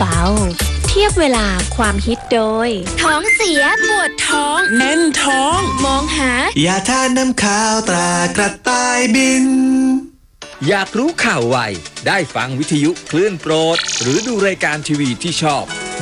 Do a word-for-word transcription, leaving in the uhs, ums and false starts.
เบาๆเทียบเวลาความฮิตโดยท้องเสียปวดท้องแน่นท้องมองหายาทาน้ำข้าวตรากระต่ายบินอยากรู้ข่าวไวได้ฟังวิทยุคลื่นโปรดหรือดูรายการทีวีที่ชอบ